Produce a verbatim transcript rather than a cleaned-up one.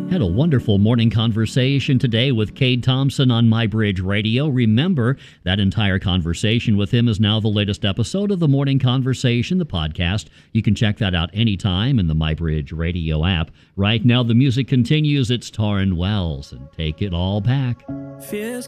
Had a wonderful morning conversation today with Cade Thompson on MyBridge Radio. Remember, that entire conversation with him is now the latest episode of the Morning Conversation, the podcast. You can check that out anytime in the MyBridge Radio app. Right now, the music continues. It's Tauren Wells, and Take It All Back. Fears